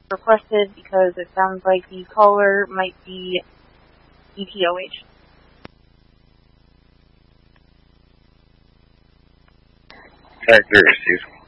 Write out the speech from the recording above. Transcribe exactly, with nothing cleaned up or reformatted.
requested because it sounds like the caller might be E T O H. Factor received.